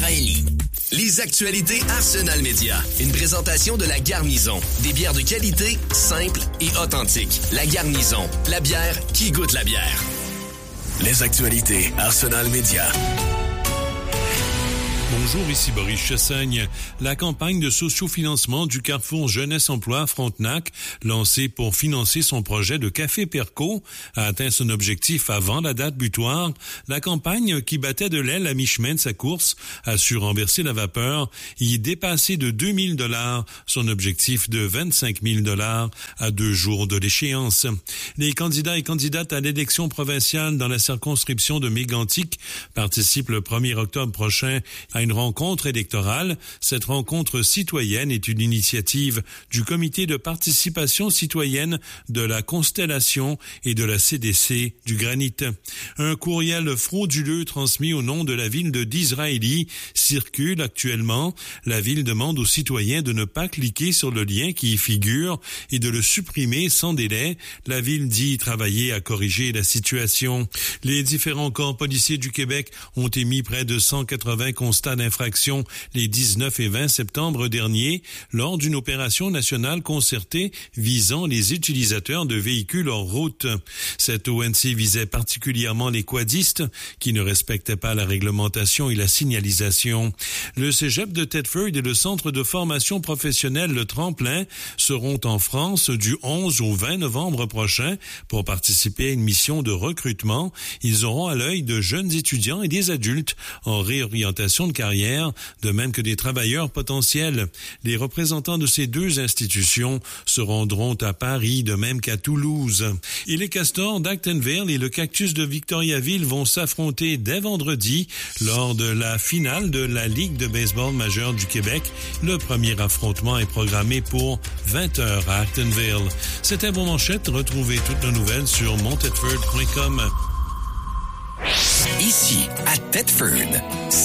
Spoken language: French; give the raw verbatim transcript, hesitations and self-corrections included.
Disraeli. Les actualités Arsenal Média. Une présentation de La Garnison. Des bières de qualité, simples et authentiques. La Garnison, la bière qui goûte la bière. Les actualités Arsenal Média. Bonjour, ici Boris Chassagne. La campagne de sociofinancement du Carrefour Jeunesse Emploi Frontenac, lancée pour financer son projet de Café Perco, a atteint son objectif avant la date butoir. La campagne, qui battait de l'aile à mi-chemin de sa course, a su renverser la vapeur et dépasser de deux mille dollars son objectif de vingt-cinq mille dollars à deux jours de l'échéance. Les candidats et candidates à l'élection provinciale dans la circonscription de Mégantic participent le premier octobre prochain à une rencontre électorale. Cette rencontre citoyenne est une initiative du Comité de participation citoyenne de la Constellation et de la C D C du Granit. Un courriel frauduleux transmis au nom de la ville de Disraeli circule actuellement. La ville demande aux citoyens de ne pas cliquer sur le lien qui y figure et de le supprimer sans délai. La ville dit travailler à corriger la situation. Les différents corps policiers du Québec ont émis près de cent quatre-vingts constats d'infraction les dix-neuf et vingt septembre dernier lors d'une opération nationale concertée visant les utilisateurs de véhicules hors route. Cette O N C visait particulièrement les quadistes qui ne respectaient pas la réglementation et la signalisation. Le cégep de Thetford et le centre de formation professionnelle Le Tremplin seront en France du onze au vingt novembre prochain pour participer à une mission de recrutement. Ils auront à l'œil de jeunes étudiants et des adultes en réorientation de carrière, de même que des travailleurs potentiels. Les représentants de ces deux institutions se rendront à Paris, de même qu'à Toulouse. Et les Castors d'Actonville et le Cactus de Victoriaville vont s'affronter dès vendredi lors de la finale de la Ligue de baseball majeure du Québec. Le premier affrontement est programmé pour vingt heures à Actonville. C'était vos manchettes. Retrouvez toutes nos nouvelles sur mon thetford point com. Ici, à Thetford.